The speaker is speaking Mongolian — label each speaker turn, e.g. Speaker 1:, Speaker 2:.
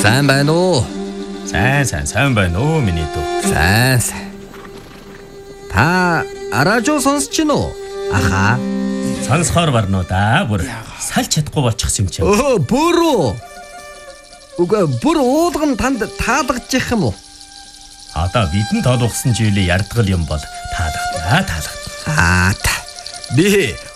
Speaker 1: Сайн байна уу?
Speaker 2: Сайн байна уу миний дүү.
Speaker 1: Сайн. Та радио сонсч гин үү? Аха.
Speaker 2: Сонсохоор барнуу да. Бүр салж чадахгүй болчихсон юм чи.
Speaker 1: Бүр үү? Үгүй бүр уулган танд таалагдчих юм уу?
Speaker 2: Одоо бидэн тоолгосон жилийн ярдгал юм бол таалагдана.
Speaker 1: Би